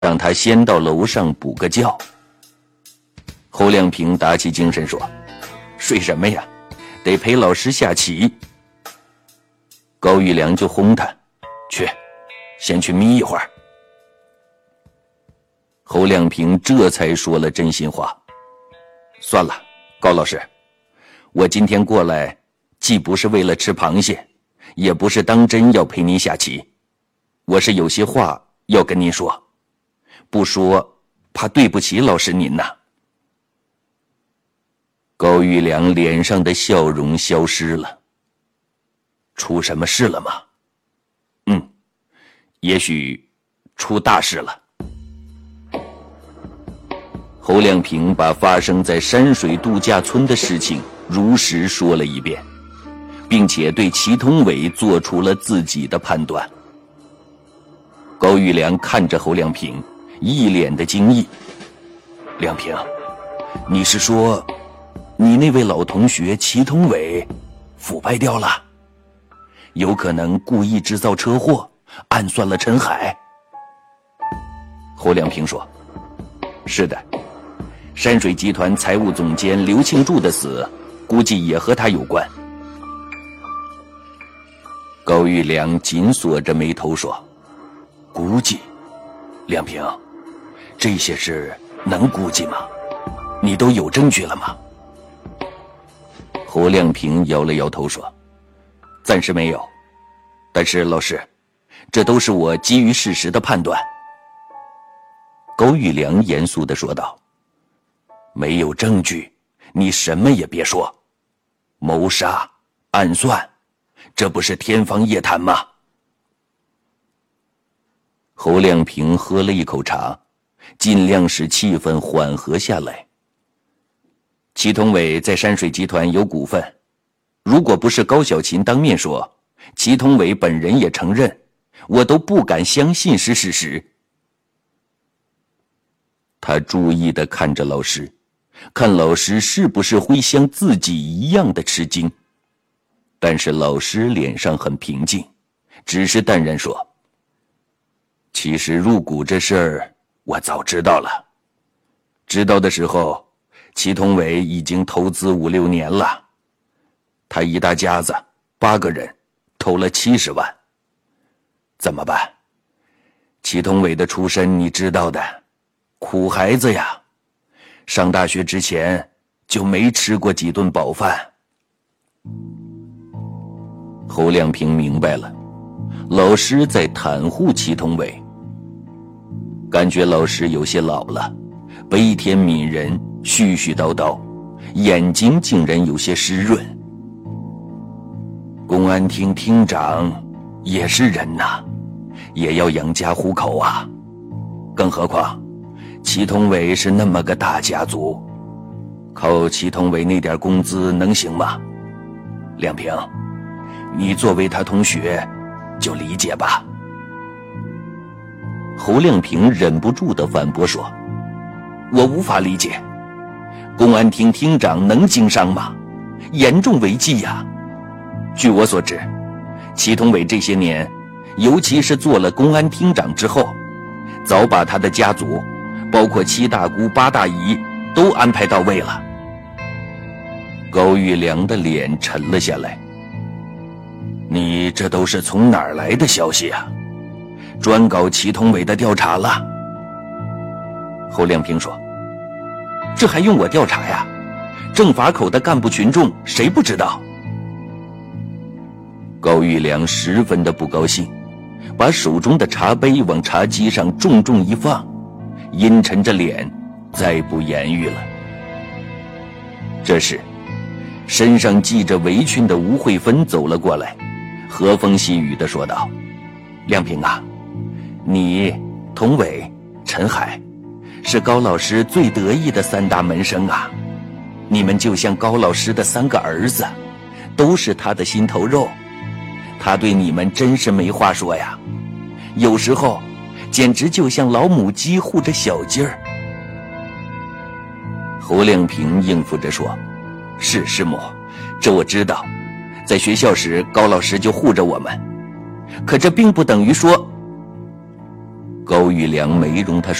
让他先到楼上补个觉。侯亮平打起精神说：“睡什么呀，得陪老师下棋。”高玉良就轰他：“去，先去眯一会儿。”侯亮平这才说了真心话：“算了，高老师，我今天过来既不是为了吃螃蟹，也不是当真要陪您下棋，我是有些话要跟您说，不说怕对不起老师您呐。”高玉良脸上的笑容消失了。出什么事了吗？也许出大事了。侯亮平把发生在山水度假村的事情如实说了一遍，并且对祁同伟做出了自己的判断。高玉良看着侯亮平，一脸的惊异：“亮平，你是说你那位老同学祁同伟腐败掉了？有可能故意制造车祸，暗算了陈海？”侯亮平说：“是的，山水集团财务总监刘庆柱的死估计也和他有关。”高玉良紧锁着眉头说：“估计？亮平，这些事能估计吗？你都有证据了吗？”侯亮平摇了摇头说：“暂时没有，但是老师，这都是我基于事实的判断。”高玉良严肃地说道：“没有证据，你什么也别说。谋杀、暗算，这不是天方夜谭吗？”侯亮平喝了一口茶，尽量使气氛缓和下来。祁同伟在山水集团有股份，如果不是高小琴当面说，祁同伟本人也承认，我都不敢相信是事实。他注意地看着老师，看老师是不是会像自己一样的吃惊。但是老师脸上很平静，只是淡然说：“其实入股这事儿我早知道了，知道的时候祁同伟已经投资5、6年了，他一大家子8个人投了70万。怎么办？祁同伟的出身你知道的，苦孩子呀，上大学之前就没吃过几顿饱饭。”侯亮平明白了，老师在袒护祁同伟，感觉老师有些老了，悲天悯人，絮絮叨叨，眼睛竟然有些湿润。公安厅厅长也是人呐，也要养家糊口啊，更何况祁同伟是那么个大家族，靠祁同伟那点工资能行吗？亮平，你作为他同学，就理解吧。侯亮平忍不住地反驳说：“我无法理解，公安厅厅长能经商吗？严重违纪呀！据我所知，祁同伟这些年，尤其是做了公安厅长之后，早把他的家族，包括7大姑8大姨都安排到位了。”高玉良的脸沉了下来：“你这都是从哪儿来的消息啊？专搞祁同伟的调查了？”侯亮平说：“这还用我调查呀？政法口的干部群众谁不知道？”高玉良十分的不高兴，把手中的茶杯往茶几上重重一放，阴沉着脸，再不言语了。这时，身上系着围裙的吴慧芬走了过来，和风细雨地说道：“亮平啊，你、童伟、陈海，是高老师最得意的3大门生啊！你们就像高老师的3个儿子，都是他的心头肉。他对你们真是没话说呀，有时候简直就像老母鸡护着小鸡儿。”侯亮平应付着说：“是师母，这我知道，在学校时高老师就护着我们，可这并不等于说……” 高玉良没容他